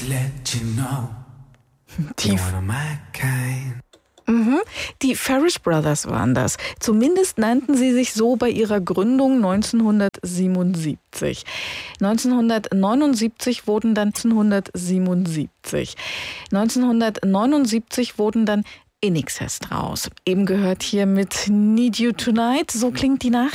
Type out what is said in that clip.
Die Farish Brothers waren das. Zumindest nannten sie sich so bei ihrer Gründung 1977. 1979 wurden dann INXS draus. Eben gehört hier mit Need You Tonight. So klingt die Nacht.